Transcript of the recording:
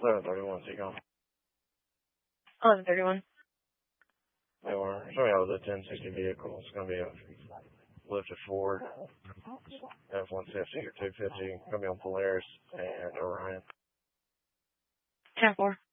1131, Seacom. 1131. They were showing out with a 1060 vehicle. It's going to be a lifted Ford F-150 or 250. Going to be on Polaris and Orion. 10-4.